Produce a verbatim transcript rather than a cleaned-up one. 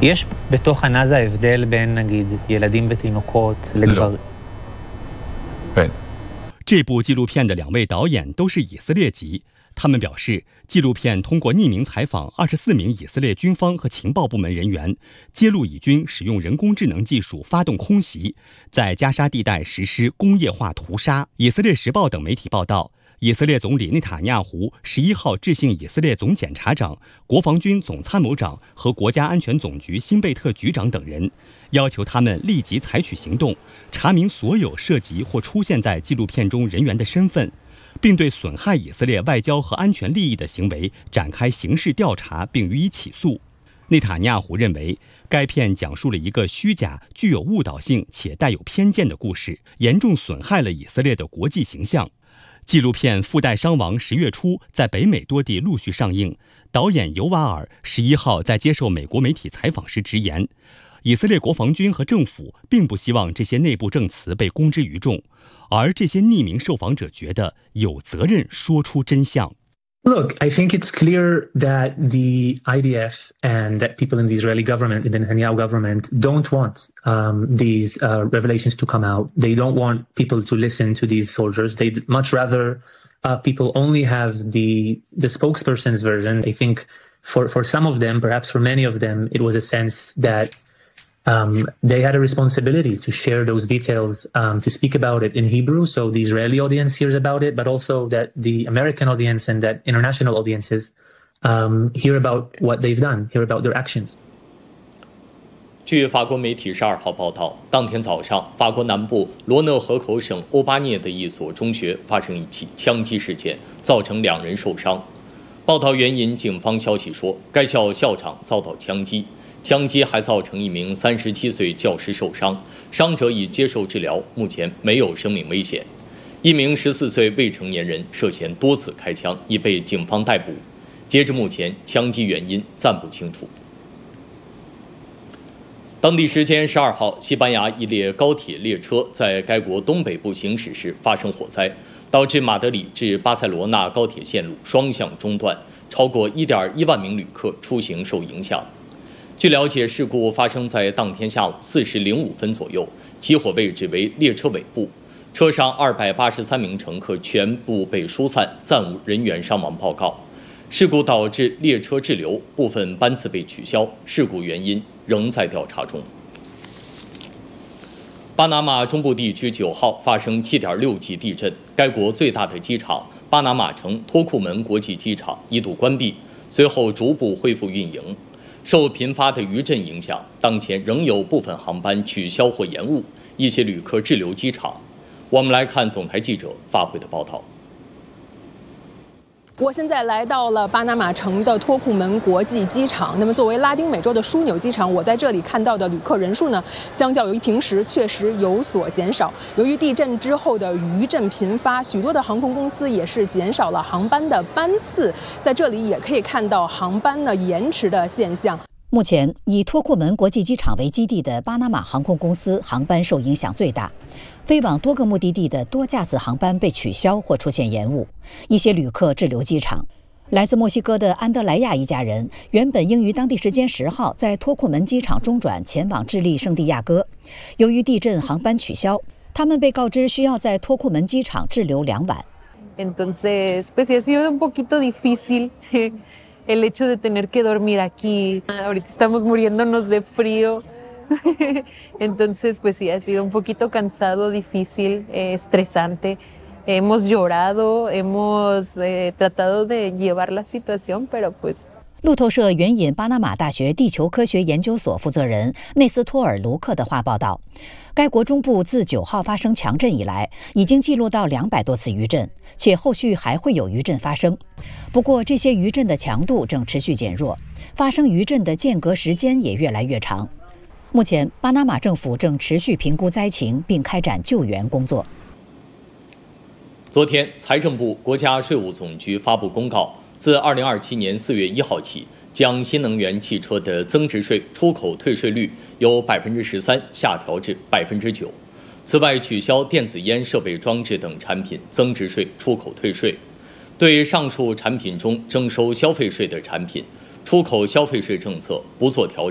יש בתוך עזה הבדל בין נגיד ילדים ותינוקות לגברים? 这部纪录片的两位导演都是以色列籍。他们表示，纪录片通过匿名采访二十四名以色列军方和情报部门人员，揭露以军使用人工智能技术发动空袭，在加沙地带实施工业化屠杀。以色列时报等媒体报道，以色列总理内塔尼亚胡十一号致信以色列总检察长、国防军总参谋长和国家安全总局辛贝特局长等人，要求他们立即采取行动，查明所有涉及或出现在纪录片中人员的身份，并对损害以色列外交和安全利益的行为展开刑事调查并予以起诉。内塔尼亚胡认为，该片讲述了一个虚假、具有误导性且带有偏见的故事，严重损害了以色列的国际形象。纪录片《附带伤亡》十月初在北美多地陆续上映。导演尤瓦尔十一号在接受美国媒体采访时直言，以色列国防军和政府并不希望这些内部证词被公之于众，而这些匿名受访者觉得有责任说出真相。 Look, I think it's clear that the I D F and that people in the Israeli government, in the Netanyahu government, don't want um, these uh, revelations to come out. They don't want people to listen to these soldiers. They'd much rather uh, people only have the the spokesperson's version. I think for, for some of them, perhaps for many of them, it was a sense that Um, they had a responsibility to share those details, um, to speak about it in Hebrew, so the Israeli audience hears about it, but also that the American audience and that international audiences um, hear about what they've done, hear about their actions. 据法国媒体十二号报道，当天早上，法国南部罗讷河口省欧巴涅的一所中学发生一起枪击事件，造成两人受伤。报道援引警方消息说，该校校长遭到枪击。枪击还造成一名三十七岁教师受伤，伤者已接受治疗，目前没有生命危险。一名十四岁未成年人涉嫌多次开枪，已被警方逮捕。截至目前，枪击原因暂不清楚。当地时间十二号，西班牙一列高铁列车在该国东北部行驶时发生火灾，导致马德里至巴塞罗那高铁线路双向中断，超过一点一万名旅客出行受影响。据了解，事故发生在当天下午四时零五分左右，起火位置为列车尾部，车上二百八十三名乘客全部被疏散，暂无人员伤亡报告。事故导致列车滞留，部分班次被取消，事故原因仍在调查中。巴拿马中部地区九号发生七点六级地震，该国最大的机场巴拿马城托库门国际机场一度关闭，随后逐步恢复运营。受频发的余震影响，当前仍有部分航班取消或延误，一些旅客滞留机场。我们来看总台记者发回的报道。 我现在来到了巴拿马城的托库门国际机场。那么，作为拉丁美洲的枢纽机场，我在这里看到的旅客人数呢，相较于平时确实有所减少。由于地震之后的余震频发，许多的航空公司也是减少了航班的班次。在这里也可以看到航班呢延迟的现象。 目前，以托库门国际机场为基地的巴拿马航空公司航班受影响最大，飞往多个目的地的多架次航班被取消或出现延误，一些旅客滞留机场。来自墨西哥的安德莱亚一家人原本应于当地时间十号在托库门机场中转前往智利圣地亚哥，由于地震航班取消，他们被告知需要在托库门机场滞留两晚。 Entonces, pues sí ha sido un poquito difícil el hecho de tener que dormir aquí. Ahorita estamos muriéndonos de frío. Entonces, pues sí, ha sido un poquito cansado, difícil, eh, estresante. Hemos llorado, hemos eh, tratado de llevar la situación, pero pues. 路透社援引巴拿马大学地球科学研究所负责人内斯托尔·卢克的话报道，该国中部自九号发生强震以来，已经记录到两百多次余震，且后续还会有余震发生。不过，这些余震的强度正持续减弱，发生余震的间隔时间也越来越长。目前，巴拿马政府正持续评估灾情，并开展救援工作。 昨天，财政部、国家税务总局发布公告，自二零二七年四月一号起，将新能源汽车的增值税出口退税率由百分之十三下调至百分之九。此外，取消电子烟设备装置等产品增值税出口退税。对上述产品中征收消费税的产品，出口消费税政策不做调整。